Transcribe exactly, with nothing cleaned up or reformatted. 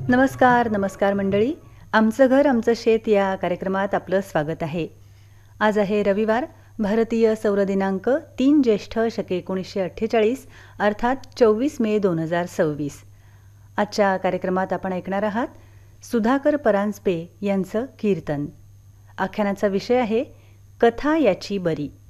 नमस्कार नमस्कार मंडळी. आमचं घर आमचं शेत या कार्यक्रमात आपलं स्वागत आहे. आज आहे रविवार, भारतीय सौर दिनांक तीन ज्येष्ठ शके एकोणीसशे अठ्ठेचाळीस अर्थात चोवीस मे दोन हजार सव्वीस. आजच्या कार्यक्रमात आपण ऐकणार आहात सुधाकर परांजपे यांचं कीर्तन. आख्यानाचा विषय आहे कथा याची बरी.